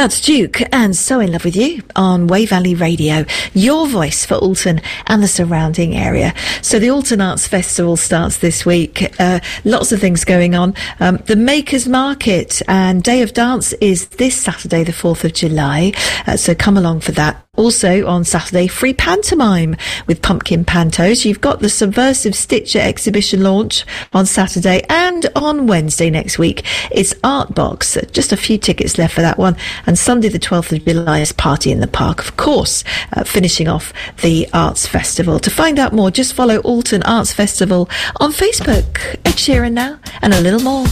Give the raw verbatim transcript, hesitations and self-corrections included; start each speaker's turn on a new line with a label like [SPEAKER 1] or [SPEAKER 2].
[SPEAKER 1] That's Duke and So In Love With You on Way Valley Radio, your voice for Alton and the surrounding area. So the Alton Arts Festival starts this week. Uh, lots of things going on. Um, the Makers Market and Day of Dance is this Saturday, the fourth of July. Uh, so come along for that. Also on Saturday, free pantomime with Pumpkin Pantos. You've got the Subversive Stitcher exhibition launch on Saturday, and on Wednesday next week, it's Art Box. Just a few tickets left for that one. And Sunday the twelfth of July is Party in the Park, of course, uh, finishing off the Arts Festival. To find out more, just follow Alton Arts Festival on Facebook. Ed Sheeran now, and a little more.